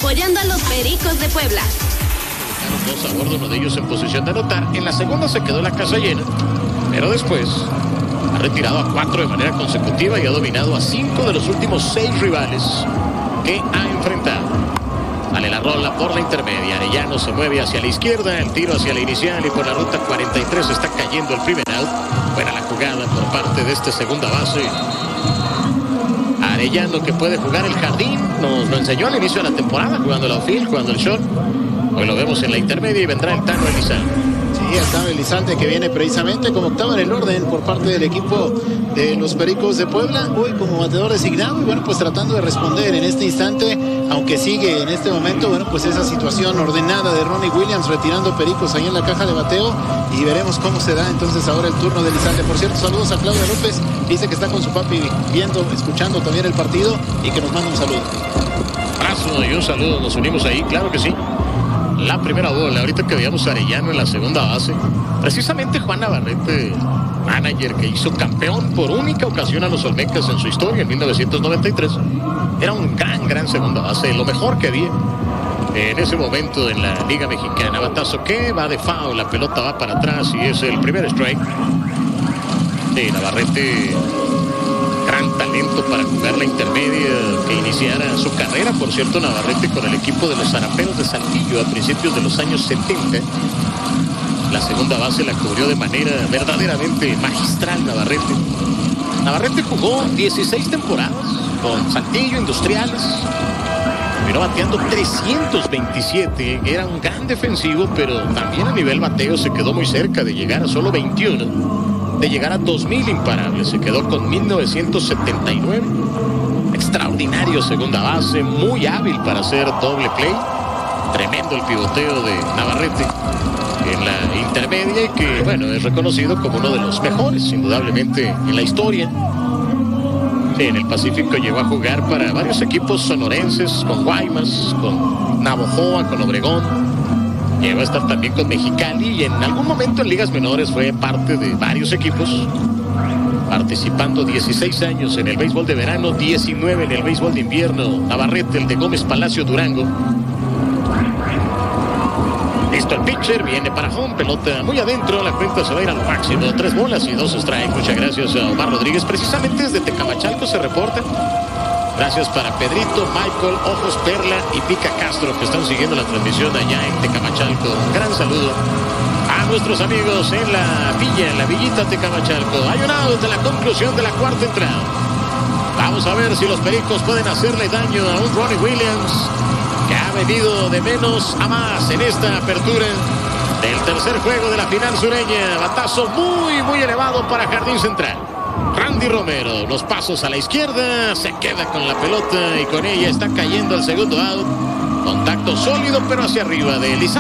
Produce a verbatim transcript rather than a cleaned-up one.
apoyando a los Pericos de Puebla. Dos a bordo, uno de ellos en posición de anotar. En la segunda se quedó la casa llena, pero después ha retirado a cuatro de manera consecutiva y ha dominado a cinco de los últimos seis rivales que ha enfrentado. Sale la rola por la intermedia. Arellano se mueve hacia la izquierda, el tiro hacia la inicial y por la ruta cuarenta y tres está cayendo el primer out. Buena la jugada por parte de este segunda base. Arellano, que puede jugar el jardín, nos lo enseñó al inicio de la temporada, jugando el outfield, jugando el short. Hoy lo vemos en la intermedia y vendrá el Tano Elizalde. Sí, el Tano Elizalde, que viene precisamente como octavo en el orden por parte del equipo de los Pericos de Puebla, hoy como bateador designado y bueno, pues tratando de responder en este instante, aunque sigue en este momento, bueno, pues esa situación ordenada de Ronnie Williams retirando Pericos ahí en la caja de bateo y veremos cómo se da entonces ahora el turno de Elizalde. Por cierto, saludos a Claudia López, dice que está con su papi viendo, escuchando también el partido y que nos manda un saludo. Abrazo y un saludo, nos unimos ahí, claro que sí. La primera bola, ahorita que veíamos a Arellano en la segunda base, precisamente Juan Navarrete, manager que hizo campeón por única ocasión a los Olmecas en su historia en mil novecientos noventa y tres, era un gran, gran segunda base, lo mejor que había en ese momento en la Liga Mexicana. Batazo que va de foul, la pelota va para atrás y es el primer strike. Sí, Navarrete, gran talento para jugar la intermedia, que iniciara su carrera, por cierto, Navarrete con el equipo de los Zaraperos de Saltillo a principios de los años setenta. La segunda base la cubrió de manera verdaderamente magistral Navarrete. Navarrete jugó dieciséis temporadas con Saltillo, Industriales. Terminó bateando trescientos veintisiete, era un gran defensivo, pero también a nivel bateo se quedó muy cerca de llegar a solo veintiuno. De llegar a dos mil imparables, se quedó con mil novecientos setenta y nueve. Extraordinario segunda base, muy hábil para hacer doble play. Tremendo el pivoteo de Navarrete en la intermedia y que, bueno, es reconocido como uno de los mejores, indudablemente, en la historia. Sí, en el Pacífico llegó a jugar para varios equipos sonorenses, con Guaymas, con Navojoa, con Obregón. Llegó a estar también con Mexicali y en algún momento en ligas menores fue parte de varios equipos, participando dieciséis años en el béisbol de verano, diecinueve en el béisbol de invierno. Navarrete, el de Gómez Palacio Durango. Listo el pitcher, viene para home, pelota muy adentro, la cuenta se va a ir al máximo, tres bolas y dos strikes. Muchas gracias a Omar Rodríguez, precisamente desde Tecamachalco se reporta. Gracias para Pedrito, Michael, Ojos Perla y Pica Castro, que están siguiendo la transmisión allá en Tecamachalco. Un gran saludo a nuestros amigos en la villa, en la villita Tecamachalco. Hay un out de la conclusión de la cuarta entrada. Vamos a ver si los Pericos pueden hacerle daño a un Ronnie Williams, que ha venido de menos a más en esta apertura del tercer juego de la final sureña. Batazo muy, muy elevado para Jardín Central. Randy Romero, los pasos a la izquierda, se queda con la pelota y con ella está cayendo el segundo out. Contacto sólido pero hacia arriba de Elizalde.